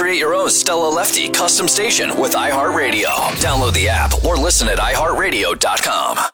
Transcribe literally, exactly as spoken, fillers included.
create your own Stella Lefty custom station with iHeartRadio. Download the app or listen at i heart radio dot com.